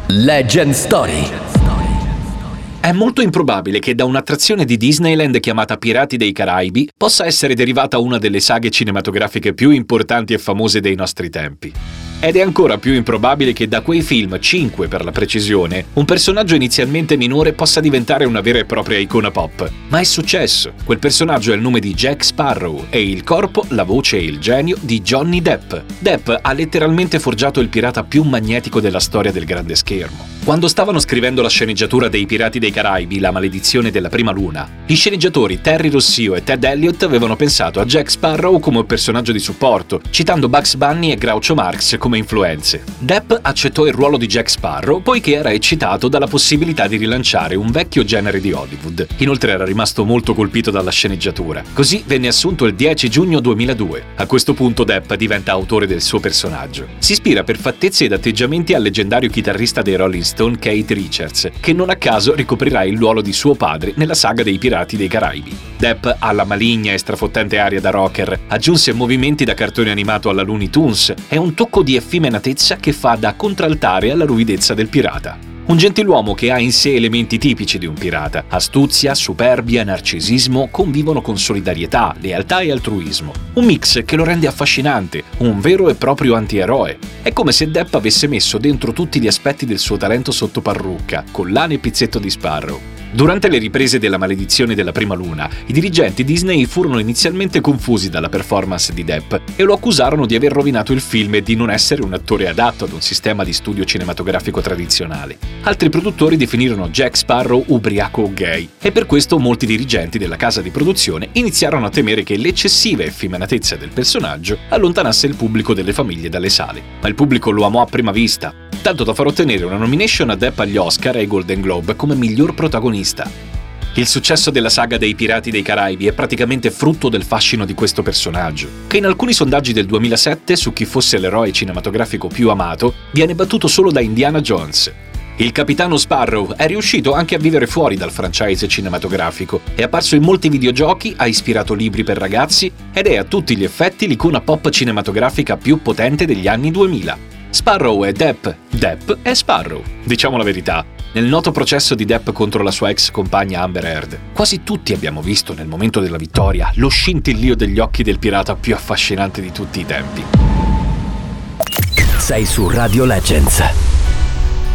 Legend Story. È molto improbabile che da un'attrazione di Disneyland chiamata Pirati dei Caraibi possa essere derivata una delle saghe cinematografiche più importanti e famose dei nostri tempi. Ed è ancora più improbabile che da quei film, 5 per la precisione, un personaggio inizialmente minore possa diventare una vera e propria icona pop. Ma è successo. Quel personaggio è il nome di Jack Sparrow e il corpo, la voce e il genio di Johnny Depp. Depp ha letteralmente forgiato il pirata più magnetico della storia del grande schermo. Quando stavano scrivendo la sceneggiatura dei Pirati dei Caraibi, La maledizione della prima luna, gli sceneggiatori Terry Rossio e Ted Elliott avevano pensato a Jack Sparrow come un personaggio di supporto, citando Bugs Bunny e Groucho Marx come influenze. Depp accettò il ruolo di Jack Sparrow poiché era eccitato dalla possibilità di rilanciare un vecchio genere di Hollywood. Inoltre era rimasto molto colpito dalla sceneggiatura. Così venne assunto il 10 giugno 2002. A questo punto Depp diventa autore del suo personaggio. Si ispira per fattezze ed atteggiamenti al leggendario chitarrista dei Rolling Stones Keith Richards, che non a caso ricoprirà il ruolo di suo padre nella saga dei Pirati dei Caraibi. Depp, alla maligna e strafottente aria da rocker, aggiunse movimenti da cartone animato alla Looney Tunes e un tocco di effeminatezza che fa da contraltare alla ruvidezza del pirata. Un gentiluomo che ha in sé elementi tipici di un pirata. Astuzia, superbia, narcisismo convivono con solidarietà, lealtà e altruismo. Un mix che lo rende affascinante, un vero e proprio antieroe. È come se Depp avesse messo dentro tutti gli aspetti del suo talento sotto parrucca, collane e pizzetto di Sparrow. Durante le riprese della maledizione della prima luna, i dirigenti Disney furono inizialmente confusi dalla performance di Depp e lo accusarono di aver rovinato il film e di non essere un attore adatto ad un sistema di studio cinematografico tradizionale. Altri produttori definirono Jack Sparrow ubriaco o gay e per questo molti dirigenti della casa di produzione iniziarono a temere che l'eccessiva effeminatezza del personaggio allontanasse il pubblico delle famiglie dalle sale. Ma il pubblico lo amò a prima vista, tanto da far ottenere una nomination a Depp agli Oscar e ai Golden Globe come miglior protagonista. Il successo della saga dei Pirati dei Caraibi è praticamente frutto del fascino di questo personaggio, che in alcuni sondaggi del 2007 su chi fosse l'eroe cinematografico più amato viene battuto solo da Indiana Jones. Il capitano Sparrow è riuscito anche a vivere fuori dal franchise cinematografico, è apparso in molti videogiochi, ha ispirato libri per ragazzi ed è a tutti gli effetti l'icona pop cinematografica più potente degli anni 2000. Sparrow è Depp, Depp è Sparrow. Diciamo la verità, nel noto processo di Depp contro la sua ex compagna Amber Heard, quasi tutti abbiamo visto nel momento della vittoria lo scintillio degli occhi del pirata più affascinante di tutti i tempi. Sei su Radio Legends.